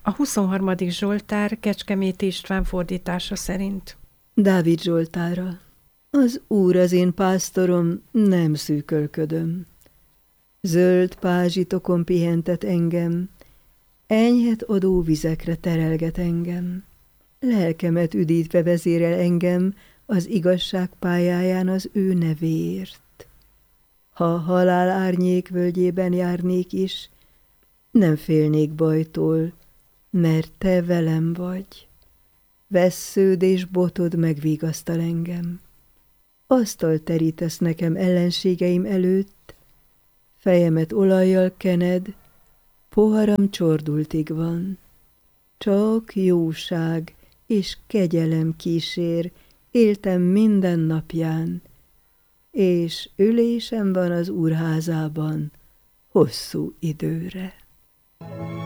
A 23. Zsoltár Kecskeméti István fordítása szerint. Dávid Zsoltára. Az Úr az én pásztorom, nem szűkölködöm. Zöld pázsitokon pihentet engem, enyhet adó vizekre terelget engem. Lelkemet üdítve vezérel engem az igazság pályáján az ő nevéért. Ha halál árnyék völgyében járnék is, nem félnék bajtól, mert te velem vagy. Vessződ és botod megvigasztal engem. Asztalt terítesz nekem ellenségeim előtt, fejemet olajjal kened, poharam csordultig van. Csak jóság és kegyelem kísér, éltem minden napján, és ülésem van az Úr házában hosszú időre.